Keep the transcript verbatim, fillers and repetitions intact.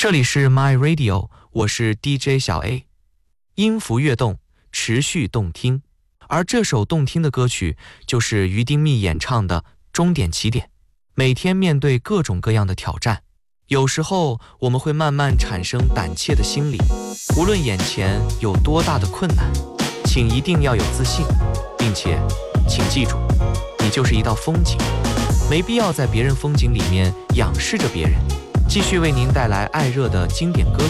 这里是 My Radio， 我是 D J 小 A， 音符跃动，持续动听。而这首动听的歌曲就是于丁密演唱的《终点起点》。每天面对各种各样的挑战，有时候我们会慢慢产生胆怯的心理。无论眼前有多大的困难，请一定要有自信，并且请记住，你就是一道风景，没必要在别人风景里面仰视着别人。继续为您带来爱热的经典歌曲。